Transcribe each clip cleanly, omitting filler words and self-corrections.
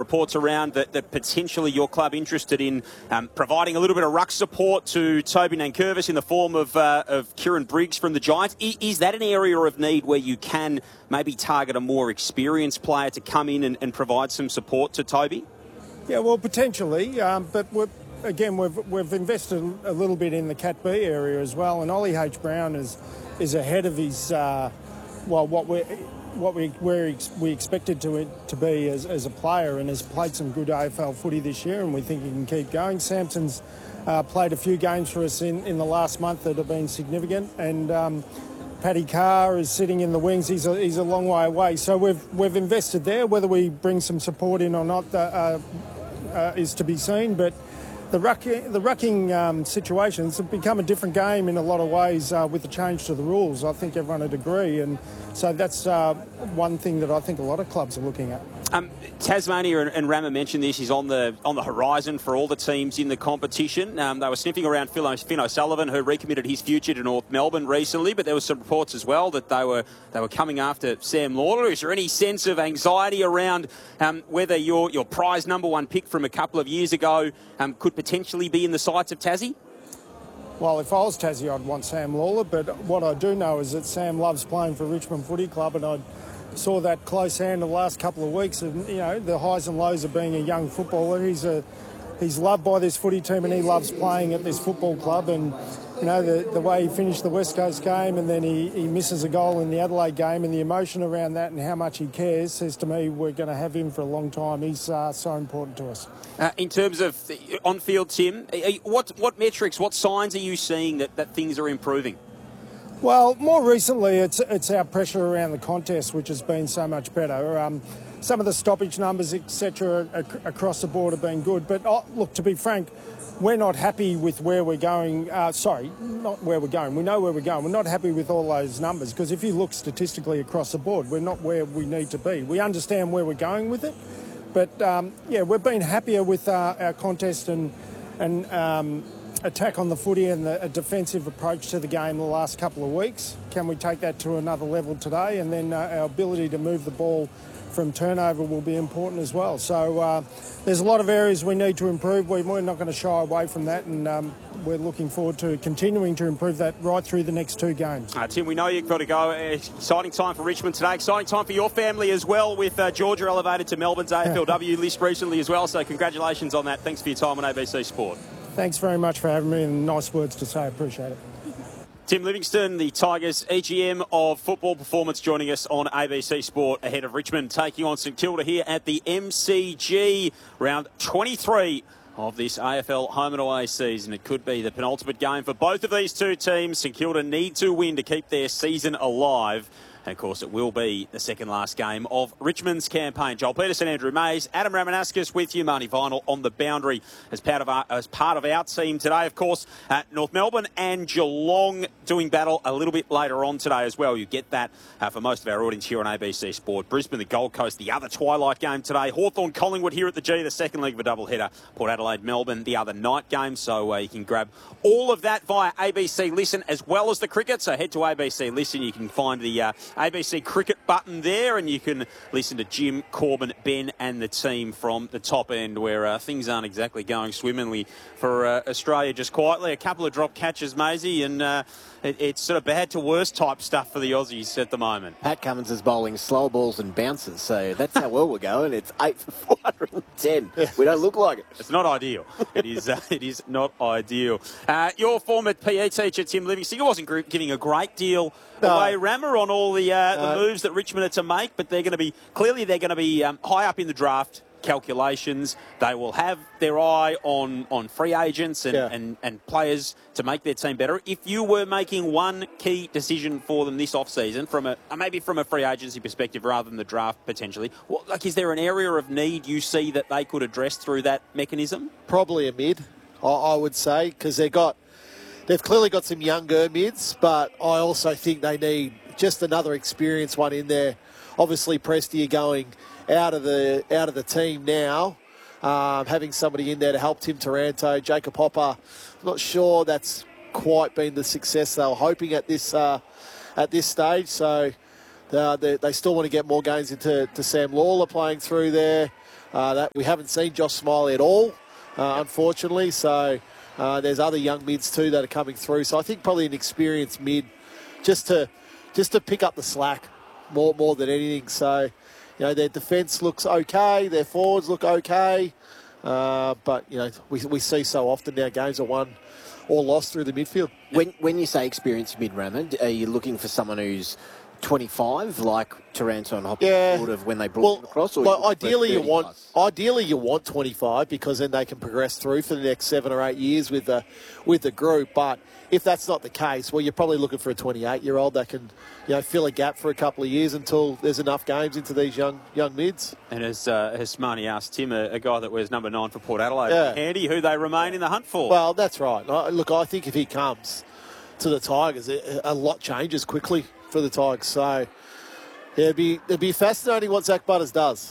reports around that potentially your club interested in providing a little bit of ruck support to Toby Nankervis in the form of Kieran Briggs from the Giants. Is that an area of need where you can maybe target a more experienced player to come in and provide some support to Toby? Yeah, well, potentially, but we've invested a little bit in the Cat B area as well, and Ollie H. Brown is ahead of his what we expected to be as a player, and has played some good AFL footy this year, and we think he can keep going. Samson's played a few games for us in the last month that have been significant, and Paddy Carr is sitting in the wings. He's a long way away, so we've invested there. Whether we bring some support in or not is to be seen, but the rucking situations have become a different game in a lot of ways with the change to the rules. I think everyone would agree, and so that's one thing that I think a lot of clubs are looking at. Tasmania, and Rama mentioned this, is on the horizon for all the teams in the competition. They were sniffing around Finn O'Sullivan, who recommitted his future to North Melbourne recently, but there were some reports as well that they were coming after Sam Lawler. Is there any sense of anxiety around whether your prize #1 pick from a couple of years ago could potentially be in the sights of Tassie? Well, if I was Tassie, I'd want Sam Lawler, but what I do know is that Sam loves playing for Richmond Footy Club, and I saw that close hand the last couple of weeks, and the highs and lows of being a young footballer. He's loved by this footy team, and he loves playing at this football club. And the way he finished the West Coast game, and then he misses a goal in the Adelaide game, and the emotion around that and how much he cares says to me we're going to have him for a long time. He's so important to us. In terms of on-field, Tim, what metrics, what signs are you seeing that things are improving? Well, more recently, it's our pressure around the contest, which has been so much better. Some of the stoppage numbers, etc., across the board have been good. But look, to be frank, we're not happy with where we're going. Not where we're going. We know where we're going. We're not happy with all those numbers, because if you look statistically across the board, we're not where we need to be. We understand where we're going with it, but we've been happier with our contest and attack on the footy and a defensive approach to the game the last couple of weeks. Can we take that to another level today? And then our ability to move the ball from turnover will be important as well. So there's a lot of areas we need to improve. We're not going to shy away from that, and we're looking forward to continuing to improve that right through the next two games. Tim, we know you've got to go. Exciting time for Richmond today. Exciting time for your family as well, with Georgia elevated to Melbourne's AFLW list recently as well. So congratulations on that. Thanks for your time on ABC Sport. Thanks very much for having me, and nice words to say. I appreciate it. Tim Livingston, the Tigers EGM of Football Performance, joining us on ABC Sport ahead of Richmond taking on St Kilda here at the MCG, round 23 of this AFL home and away season. It could be the penultimate game for both of these two teams. St Kilda need to win to keep their season alive. And, of course, it will be the second last game of Richmond's campaign. Joel Peterson, Andrew Mays, Adam Ramanauskas with you. Marnie Vinyl on the boundary as part of our team today. Of course, North Melbourne and Geelong doing battle a little bit later on today as well. You get that for most of our audience here on ABC Sport. Brisbane, the Gold Coast, the other twilight game today. Hawthorn, Collingwood here at the G, the second leg of a doubleheader. Port Adelaide, Melbourne, the other night game. So you can grab all of that via ABC Listen as well as the cricket. So head to ABC Listen. You can find the ABC Cricket button there, and you can listen to Jim, Corbin, Ben and the team from the top end, where things aren't exactly going swimmingly for Australia just quietly. A couple of drop catches, Maisie, and it's sort of bad to worse type stuff for the Aussies at the moment. Pat Cummins is bowling slow balls and bounces, so that's how well we're going. It's 8 for 410. We don't look like it. It's not ideal. It is not ideal. Your former PE teacher, Tim Livingston, wasn't giving a great deal away, Rammer, on all the moves that Richmond are to make, but they're going to be high up in the draft calculations. They will have their eye on free agents and players to make their team better. If you were making one key decision for them this off-season, maybe from a free agency perspective rather than the draft potentially, is there an area of need you see that they could address through that mechanism? Probably a mid, I would say, because they've clearly got some younger mids, but I also think they need just another experienced one in there. Obviously, Prestia going out of the team now, having somebody in there to help Tim Taranto, Jacob Hopper. I'm not sure that's quite been the success they were hoping at this stage. So they still want to get more games into Sam Lawler playing through there. that we haven't seen Josh Smiley at all, unfortunately. So there's other young mids too that are coming through. So I think probably an experienced mid just to pick up the slack more than anything. So, their defence looks okay, their forwards look okay. But, we see so often now games are won or lost through the midfield. When you say experienced mid-Rammed, are you looking for someone who's 25, like Taranto and Hopper would have when they brought them across? Or ideally you want 25 because then they can progress through for the next 7 or 8 years with the group. But if that's not the case, well, you're probably looking for a 28-year-old that can, fill a gap for a couple of years until there's enough games into these young mids. And as Smarty asked Tim, a guy that wears number 9 for Port Adelaide, Andy, who they remain in the hunt for. Well, that's right. Look, I think if he comes to the Tigers, a lot changes quickly for the Tigers. So it'd be fascinating what Zach Butters does.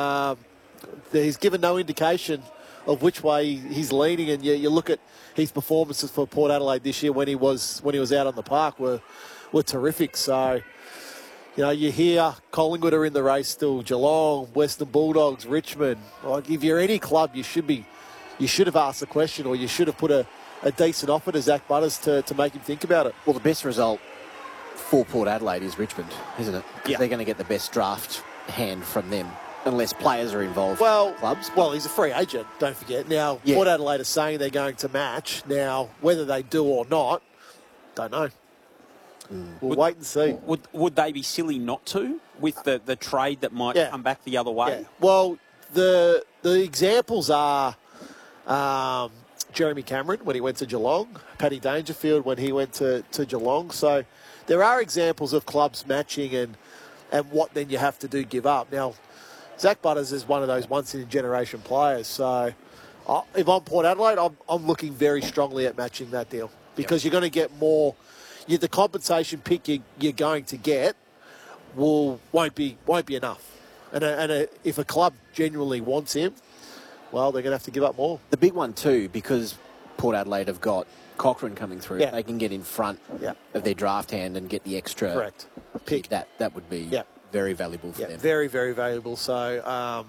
He's given no indication of which way he's leaning, and you look at his performances for Port Adelaide this year when he was out on the park were terrific. So you hear Collingwood are in the race still, Geelong, Western Bulldogs, Richmond. Like, if you're any club, you should have asked the question, or you should have put a decent offer to Zach Butters to make him think about it. Well, the best result for Port Adelaide is Richmond, isn't it? Yeah. They're going to get the best draft hand from them, unless players are involved in clubs. Well, he's a free agent, don't forget. Now, Port Adelaide are saying they're going to match. Now, whether they do or not, don't know. We'll wait and see. Would they be silly not to, with the trade that might come back the other way? Yeah. Well, the examples are Jeremy Cameron when he went to Geelong, Paddy Dangerfield when he went to Geelong. So there are examples of clubs matching and what then you have to give up. Now, Zach Butters is one of those once-in-a-generation players. So if I'm Port Adelaide, I'm looking very strongly at matching that deal because you're going to get more. The compensation pick you're going to get won't be enough. And if a club genuinely wants him, well, they're going to have to give up more. The big one too, because Port Adelaide have got Cochrane coming through. Yeah. They can get in front of their draft hand and get the extra pick. That would be very valuable for them. Very, very valuable. So, a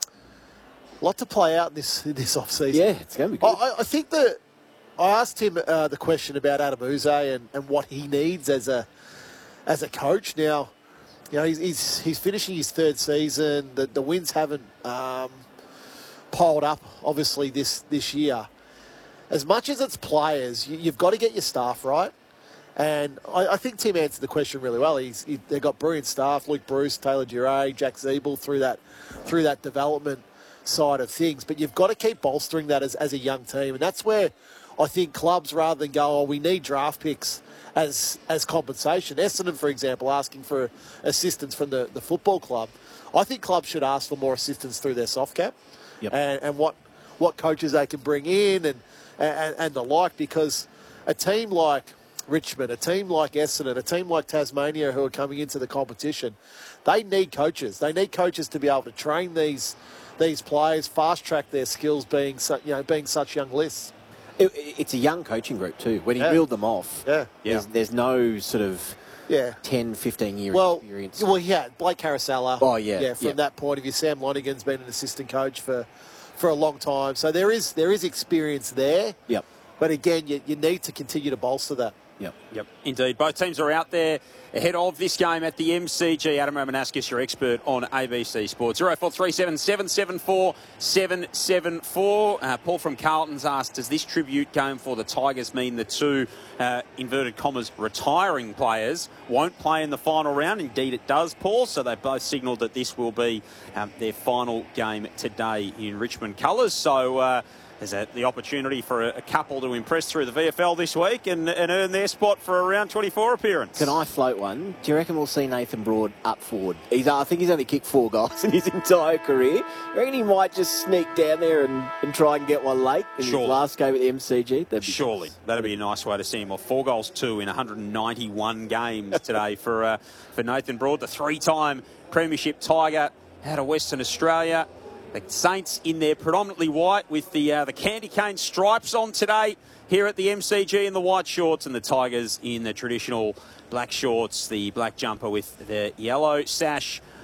lot to play out in this off-season. Yeah, it's going to be good. I think that I asked him the question about Adam Uze and what he needs as a coach. Now, he's finishing his 3rd season. The wins haven't piled up, obviously, this year. As much as it's players, you've got to get your staff right. And I think Tim answered the question really well. They've got brilliant staff: Luke Bruce, Taylor Duray, Jack Zeeble through that development side of things. But you've got to keep bolstering that as a young team, and that's where I think clubs, rather than go, we need draft picks as compensation. Essendon, for example, asking for assistance from the football club. I think clubs should ask for more assistance through their soft cap and what coaches they can bring in and the like, because a team like Richmond, a team like Essendon, a team like Tasmania who are coming into the competition, they need coaches. They need coaches to be able to train these players, fast-track their skills being such young lists. It's a young coaching group too. When he reeled them off, there's no sort of 10, 15-year experience. Well, Blake Caracella. Oh, yeah. From that point of view, Sam Lonergan's been an assistant coach for a long time. So there is experience there. Yep. But again, you need to continue to bolster that. Yep. Indeed. Both teams are out there ahead of this game at the MCG. Adam Ramanauskas, your expert on ABC Sports. 0437 774 774. Paul from Carlton's asked, does this tribute game for the Tigers mean the two, inverted commas, retiring players won't play in the final round? Indeed it does, Paul. So they both signalled that this will be their final game today in Richmond colours. So there's the opportunity for a couple to impress through the VFL this week and earn their spot for a round 24 appearance. Can I float one? Do you reckon we'll see Nathan Broad up forward? I think he's only kicked 4 goals in his entire career. You reckon he might just sneak down there and try and get one late in his last game at the MCG? Surely. That'd be a nice way to see him. Well, 4 goals, 2 in 191 games today for Nathan Broad, the 3-time Premiership Tiger out of Western Australia. The Saints in their predominantly white with the candy cane stripes on today here at the MCG in the white shorts, and the Tigers in the traditional black shorts, the black jumper with the yellow sash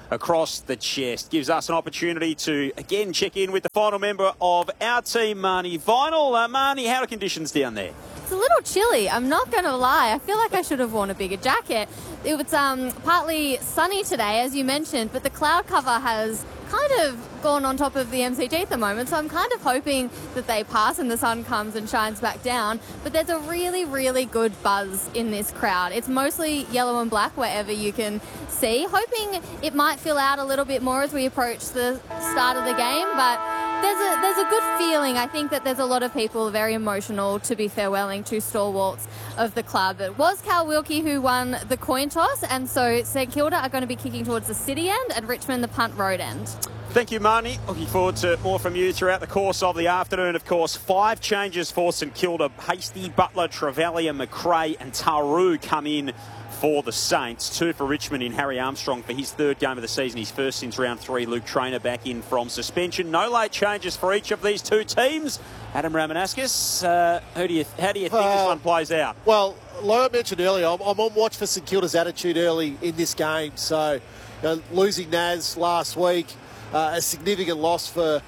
across the chest. Gives us an opportunity to, again, check in with the final member of our team, Marnie Vinyl. Marnie, how are conditions down there? It's a little chilly, I'm not going to lie. I feel like I should have worn a bigger jacket. It was partly sunny today, as you mentioned, but the cloud cover has kind of gone on top of the MCG at the moment, so I'm kind of hoping that they pass and the sun comes and shines back down. But there's a really, really good buzz in this crowd. It's mostly yellow and black wherever you can see. Hoping it might fill out a little bit more as we approach the start of the game, but there's a good feeling. I think that there's a lot of people very emotional to be farewelling two stalwarts of the club. It was Cal Wilkie who won the coin toss, and so St Kilda are going to be kicking towards the city end and Richmond the punt road end. Thank you, Marnie. Looking forward to more from you throughout the course of the afternoon. Of course, 5 changes for St Kilda. Hasty, Butler, Travalia, McRae and Taru come in for the Saints. 2 for Richmond in Harry Armstrong for his 3rd game of the season, his first since round 3. Luke Traynor back in from suspension. No late changes for each of these 2 teams. Adam Ramanauskas, how do you think this one plays out? Well, like I mentioned earlier, I'm on watch for St Kilda's attitude early in this game. So, losing Naz last week, a significant loss for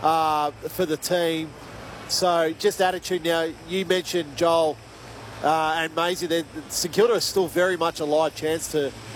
the team. So, just attitude now. You mentioned Joel and Maisie. St Kilda is still very much a live chance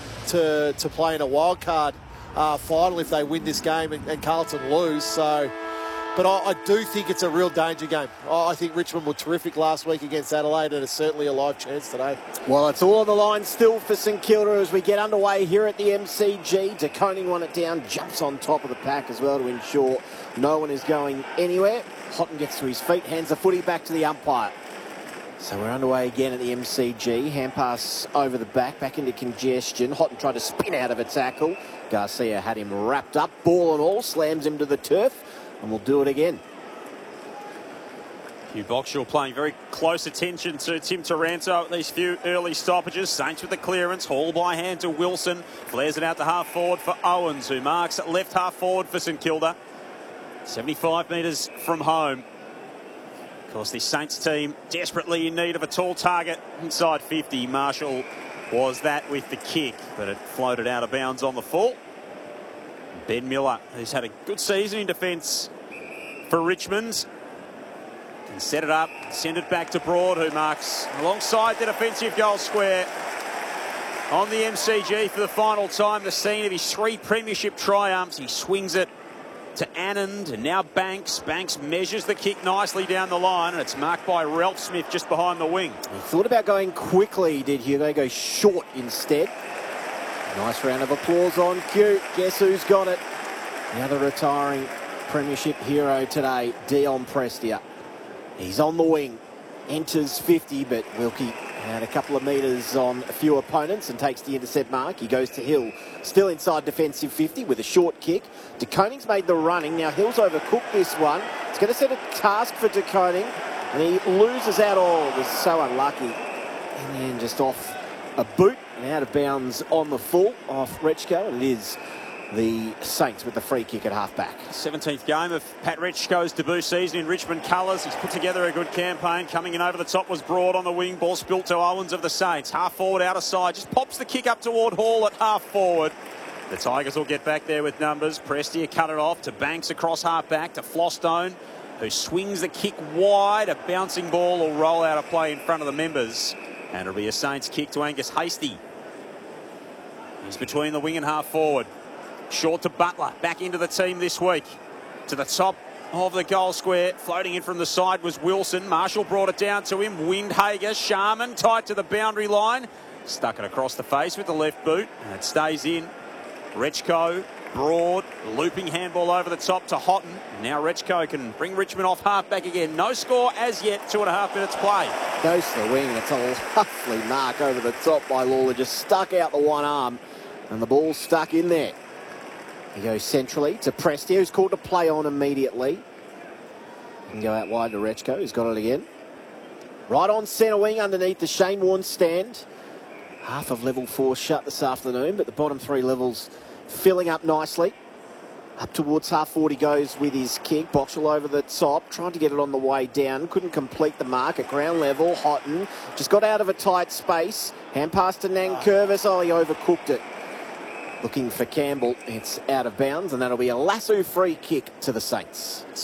to play in a wild card final if they win this game and Carlton lose. So, but I do think it's a real danger game. I think Richmond were terrific last week against Adelaide and it's certainly a live chance today. Well, it's all on the line still for St Kilda as we get underway here at the MCG. De Koning won it down, jumps on top of the pack as well to ensure no one is going anywhere. Houghton gets to his feet, hands the footy back to the umpire. So we're underway again at the MCG. Hand pass over the back into congestion. Houghton tried to spin out of a tackle. Garcia had him wrapped up, ball and all, slams him to the turf, and we'll do it again. Hugh Boxall paying very close attention to Tim Taranto at these few early stoppages. Saints with the clearance. Haul by hand to Wilson. Flares it out to half forward for Owens, who marks at left half forward for St Kilda. 75 metres from home. Of course, the Saints team desperately in need of a tall target inside 50. Marshall was that with the kick, but it floated out of bounds on the full. Ben Miller, who's had a good season in defence for Richmond, can set it up, send it back to Broad, who marks alongside the defensive goal square on the MCG for the final time. The scene of his 3 premiership triumphs. He swings it to Anand and now Banks. Banks measures the kick nicely down the line and it's marked by Ralph Smith just behind the wing. He thought about going quickly, did Hugo? Go short instead. Nice round of applause on cue. Guess who's got it? The other retiring premiership hero today, Dion Prestia. He's on the wing, enters 50, but Wilkie had a couple of metres on a few opponents and takes the intercept mark. He goes to Hill, still inside defensive 50 with a short kick. De Koning's made the running. Now Hill's overcooked this one. It's going to set a task for De Koning, and he loses out all. It was so unlucky. In the end, just off a boot and out of bounds on the full off Rechko, and it is the Saints with the free kick at half-back. 17th game of Pat Rechko's debut season in Richmond colours. He's put together a good campaign. Coming in over the top was Broad on the wing. Ball spilt to Owens of the Saints. Half forward, outer side. Just pops the kick up toward Hall at half forward. The Tigers will get back there with numbers. Prestia cut it off to Banks across half-back to Flostone, who swings the kick wide. A bouncing ball will roll out of play in front of the members. And it'll be a Saints kick to Angus Hasty. He's between the wing and half forward. Short to Butler, back into the team this week. To the top of the goal square, floating in from the side was Wilson. Marshall brought it down to him. Windhager, Sharman, tight to the boundary line. Stuck it across the face with the left boot, and it stays in. Rechko, Broad, looping handball over the top to Houghton. Now Rechko can bring Richmond off half-back again. No score as yet, 2.5 minutes play. Goes to the wing, it's a lovely mark over the top by Lawler. Just stuck out the one arm, and the ball stuck in there. He goes centrally to Prestia, who's called to play on immediately. He can go out wide to Rechko, who's got it again. Right on centre wing underneath the Shane Warne stand. Half of level 4 shut this afternoon, but the bottom 3 levels filling up nicely. Up towards half 40 goes with his kick. Boxall over the top, trying to get it on the way down. Couldn't complete the mark at ground level. Houghton just got out of a tight space. Hand pass to Nankervis. Oh, he overcooked it. Looking for Campbell. It's out of bounds, and that'll be a lasso free kick to the Saints.